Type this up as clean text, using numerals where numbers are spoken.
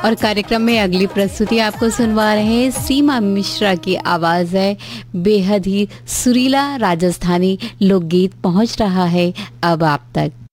और कार्यक्रम में अगली प्रस्तुति आपको सुनवा रहे हैं सीमा मिश्रा की आवाज है। बेहद ही सुरीला राजस्थानी लोकगीत पहुंच रहा है अब आप तक।